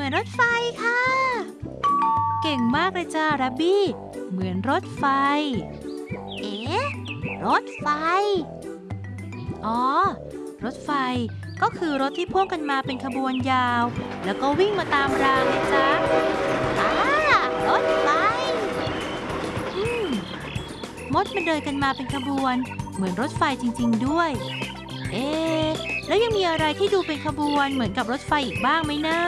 อนรถไฟค่ะเก่งมากเลยจ้ารับบี้เหมือนรถไฟเอ๊ะรถไฟอ๋อรถไฟก็คือรถที่พ่วงกันมาเป็นขบวนยาวแล้วก็วิ่งมาตามรางเลยจ้ารถไฟมดมันเดินกันมาเป็นขบวนเหมือนรถไฟจริงๆด้วยเอ๊ะแล้วยังมีอะไรที่ดูเป็นขบวนเหมือนกับรถไฟอีกบ้างไหมนะ